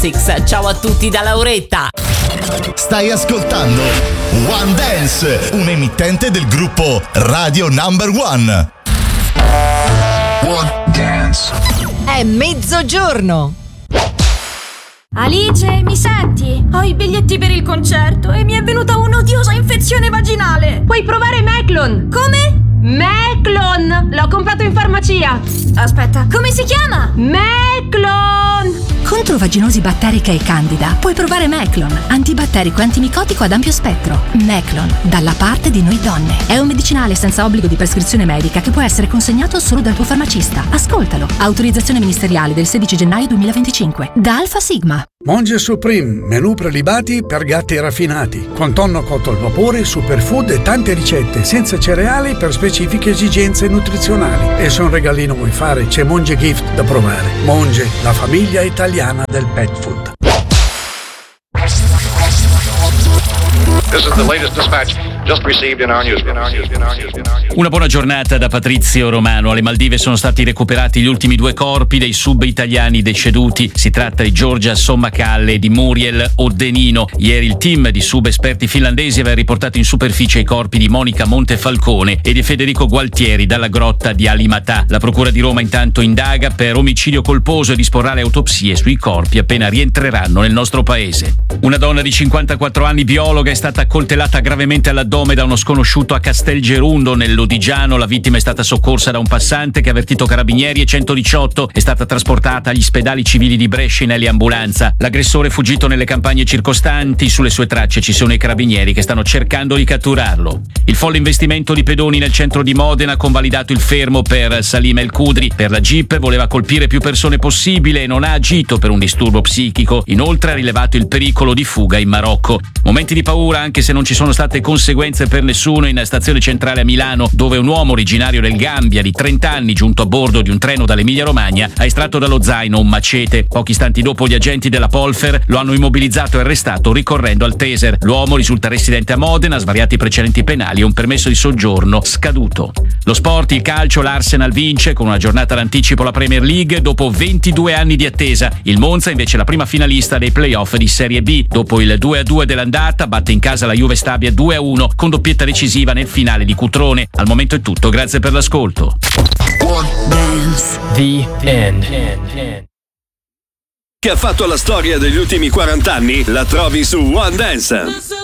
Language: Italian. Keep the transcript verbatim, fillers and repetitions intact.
Music. Ciao a tutti da Lauretta. Stai ascoltando One Dance, un emittente del gruppo Radio Number One. One Dance. È mezzogiorno. Alice, mi senti? Ho i biglietti per il concerto e mi è venuta un'odiosa infezione vaginale. Puoi provare Meclon. Come? Meclon! L'ho comprato in farmacia. Aspetta, come si chiama? Meclon! Contro vaginosi batterica e candida puoi provare Meclon, antibatterico e antimicotico ad ampio spettro. Meclon, dalla parte di noi donne. È un medicinale senza obbligo di prescrizione medica che può essere consegnato solo dal tuo farmacista. Ascoltalo. Autorizzazione ministeriale del sedici gennaio duemilaventicinque. Da Alfa Sigma. Monge Supreme, menù prelibati per gatti raffinati, con tonno cotto al vapore, superfood e tante ricette, senza cereali per specifiche esigenze nutrizionali. E se un regalino vuoi fare, c'è Monge Gift da provare. Monge, la famiglia italiana del pet food. This is the latest dispatch just received in our newsroom. Una buona giornata da Patrizio Romano. Alle Maldive sono stati recuperati gli ultimi due corpi dei sub italiani deceduti. Si tratta di Giorgia Sommacalle e di Muriel Oddenino. Ieri il team di sub esperti finlandesi aveva riportato in superficie i corpi di Monica Montefalcone e di Federico Gualtieri dalla grotta di Alimatà. La procura di Roma intanto indaga per omicidio colposo e disporrà le autopsie sui corpi appena rientreranno nel nostro paese. Una donna di cinquantaquattro anni, biologa, è stata coltellata gravemente all'addome da uno sconosciuto a Castelgerundo nel Lodigiano. La vittima è stata soccorsa da un passante che ha avvertito carabinieri e centodiciotto. È stata trasportata agli ospedali civili di Brescia in eliambulanza. L'aggressore è fuggito nelle campagne circostanti. Sulle sue tracce ci sono i carabinieri che stanno cercando di catturarlo. Il folle investimento di pedoni nel centro di Modena ha convalidato il fermo per Salim El Kudri. Per la Jeep voleva colpire più persone possibile e non ha agito per un disturbo psichico. Inoltre ha rilevato il pericolo di fuga in Marocco. Momenti di paura, anche se non ci sono state conseguenze per nessuno, in stazione centrale a Milano, dove un uomo originario del Gambia di trenta anni, giunto a bordo di un treno dall'Emilia Romagna, ha estratto dallo zaino un macete. Pochi istanti dopo gli agenti della Polfer lo hanno immobilizzato e arrestato ricorrendo al taser. L'uomo risulta residente a Modena, svariati precedenti penali e un permesso di soggiorno scaduto. Lo sport, il calcio, l'Arsenal vince con una giornata d'anticipo la Premier League dopo ventidue anni di attesa. Il Monza invece è la prima finalista dei playoff di Serie B. Dopo il due a due dell'andata batte in casa la Juve Stabia due a uno con doppietta decisiva nel finale di Cutrone. Al momento è tutto, grazie per l'ascolto. One Dance. The End. Che ha fatto la storia degli ultimi quaranta anni? La trovi su One Dance.